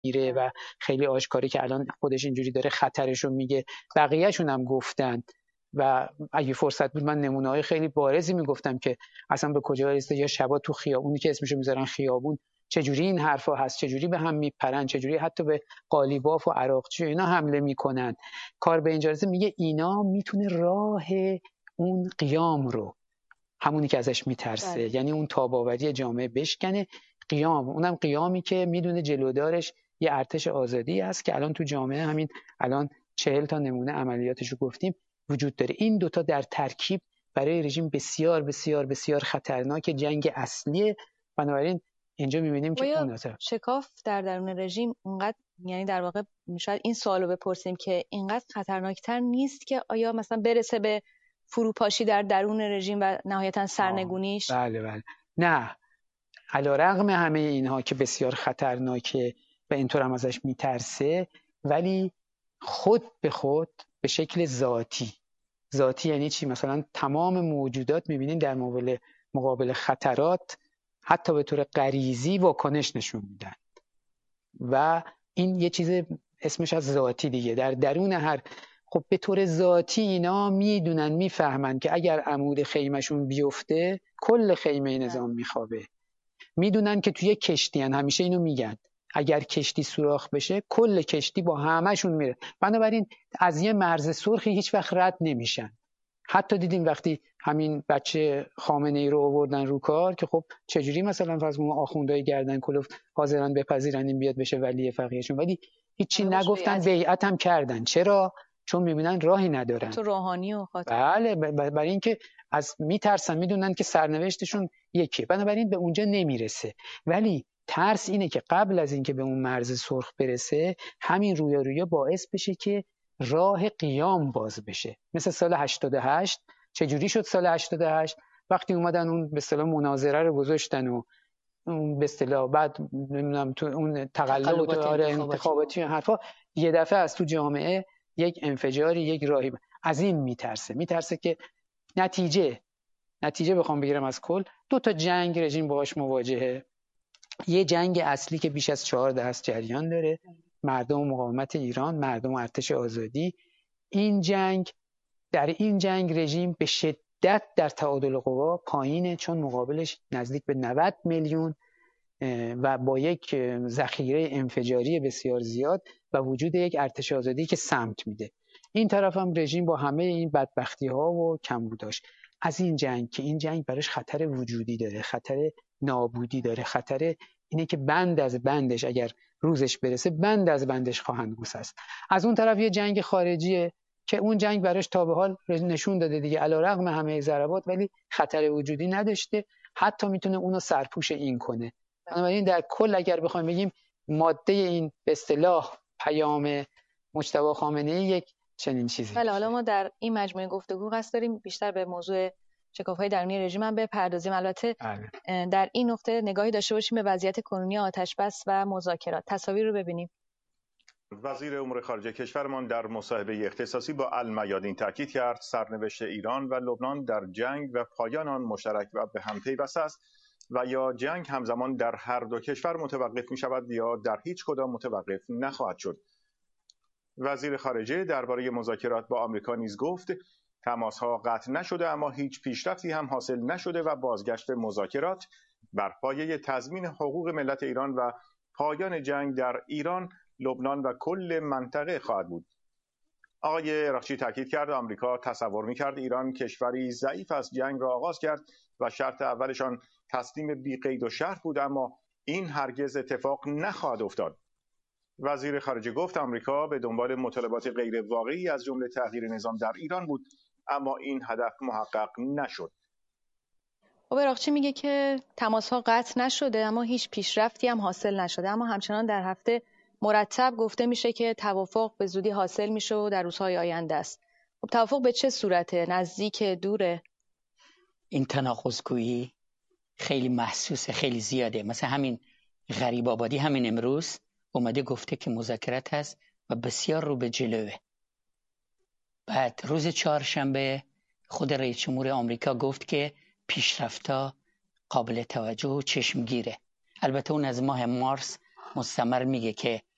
میره و خیلی آشکاری که الان خودش اینجوری داره خطرش رو میگه. بقیه‌شون هم گفتن و اگه فرصت بود من نمونه‌های خیلی بارزی میگفتم که اصلا به کجا رسیده. یا شبا تو خیابونی که اسمشو میذارن خیابون، چجوری این حرفا هست، چجوری به هم میپرن، چجوری حتی به قالیباف و عراقچی اینا حمله میکنن. کار به اینجا رسیده، میگه اینا میتونه راه اون قیام رو، همونی که ازش میترسه، یعنی اون تاباوری جامعه بشکنه. قیام، اونم قیامی که میدونه جلودارش یه ارتش آزادی است که الان تو جامعه همین الان 40 تا نمونه عملیاتش رو گفتیم وجود داره. این دوتا در ترکیب برای رژیم بسیار بسیار بسیار خطرناک جنگ اصلیه. بنابراین اینجا میبینیم که اون شکاف در درون رژیم اونقدر، یعنی در واقع شاید این سوالو بپرسیم که اینقدر خطرناکتر نیست که آیا مثلا برسه به فروپاشی در درون رژیم و نهایتا سرنگونیش؟ بله نه، علیرغم همه اینها که بسیار خطرناکه و اینطور هم ازش میترسه، ولی خود به خود به شکل ذاتی یعنی چی؟ مثلا تمام موجودات میبینین در مقابل خطرات حتی به طور غریزی واکنش نشون میدن و این یه چیز اسمش از ذاتی دیگه. در درون هر، خب به طور ذاتی اینا میدونن، میفهمن که اگر عمود خیمهشون بیفته کل خیمه نظام میخوابه. میدونن که توی کشتی هن، همیشه اینو میگن اگر کشتی سوراخ بشه کل کشتی با همه‌شون میره. بنابراین از یه مرز سرخی هیچ وقت رد نمیشن. حتی دیدیم وقتی همین بچه خامنه‌ای رو آوردن رو کار که خب چجوری مثلا فرض کنید آخوندهای گردن کلفت حاضرن بپذیرن این بیاد بشه ولی فقیهشون، ولی هیچی نگفتن، بیعت هم کردن. چرا؟ چون میبینن راهی ندارن. تو روحانی و خاطر. بله، برای اینکه از میترسن، میدونن که سرنوشتشون یکیه، بنابراین به اونجا نمیرسه. ولی ترس اینه که قبل از اینکه به اون مرز سرخ برسه همین رویا باعث بشه که راه قیام باز بشه. مثل سال 88 چجوری شد؟ سال 88 وقتی اومدن اون به اصطلاح مناظره رو گذاشتن و اون به اصطلاح بعد نمیدونم تو اون تقلب و تو انتخاباتی و حرفا، یه دفعه از تو جامعه یک انفجاری، یک راهی از این میترسه که نتیجه بخوام بگیرم از کل 2 تا جنگ رژیم باهاش مواجهه. یه جنگ اصلی که بیش از 4 دهه جریان داره، مردم مقاومت ایران، مردم ارتش آزادی. در این جنگ رژیم به شدت در تعادل قوا پایینه، چون مقابلش نزدیک به 90 میلیون و با یک ذخیره انفجاری بسیار زیاد و وجود یک ارتش آزادی که سمت میده. این طرف هم رژیم با همه این بدبختی ها و کمبوداش از این جنگ، که این جنگ براش خطر وجودی داره، خطر نابودی داره، خطر اینه که بند از بندش اگر روزش برسه بند از بندش خواهند گسست. از اون طرف یه جنگ خارجیه که اون جنگ براش تا به حال نشون داده دیگه علیرغم همه ضربات ولی خطر وجودی نداشته، حتی میتونه اونو سرپوش این کنه. بنابراین در کل اگر بخوایم بگیم ماده این به اصطلاح پیام مجتبی خامنه‌ای یک چنین چیزی. بله، حالا ما در این مجموعه گفتگو قصد داریم بیشتر به موضوع شکاف‌های درونی رژیم هم بپردازیم. البته در این نقطه نگاهی داشته باشیم به وضعیت کنونی آتش‌بس و مذاکرات. تصاویر رو ببینیم. وزیر امور خارجه کشورمان در مصاحبه اختصاصی با المیادین تاکید کرد سرنوشت ایران و لبنان در جنگ و پایان آن مشترک و به هم پیوسته است و یا جنگ همزمان در هر دو کشور متوقف می شود یا در هیچ کدام متوقف نخواهد شد. وزیر خارجه درباره مذاکرات با آمریکا نیز گفت تماس‌ها قطع نشده اما هیچ پیشرفتی هم حاصل نشده و بازگشت مذاکرات بر پایه تضمین حقوق ملت ایران و پایان جنگ در ایران، لبنان و کل منطقه خواهد بود. آقای اراغچی تاکید کرد آمریکا تصور می‌کرد ایران کشوری ضعیف از جنگ را آغاز کرد و شرط اولشان تسلیم بی قید و شرط بود، اما این هرگز اتفاق نخواهد افتاد. وزیر خارجه گفت آمریکا به دنبال مطالبات غیر واقعی از جمله تغییر نظام در ایران بود، اما این هدف محقق نشد. اراغچی میگه که تماس‌ها قطع نشده اما هیچ پیشرفتی هم حاصل نشده، اما همچنان در هفته مرتب گفته میشه که توافق به زودی حاصل میشه و در روزهای آینده است. خب توافق به چه صورته؟ نزدیک، دوره؟ این تناقض‌گویی خیلی محسوسه، خیلی زیاده. مثلا همین غریب آبادی همین امروز اومده گفته که مذاکرات هست و بسیار رو به جلوه. بعد روز چهارشنبه خود رئیس جمهور آمریکا گفت که پیشرفت‌ها قابل توجه و چشمگیره. البته اون از ماه مارس مستمر میگه که